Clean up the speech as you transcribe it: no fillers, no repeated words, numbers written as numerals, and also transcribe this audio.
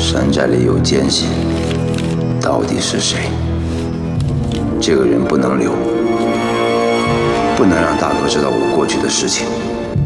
山寨里有奸细，到底是谁？这个人不能留，不能让大哥知道我过去的事情。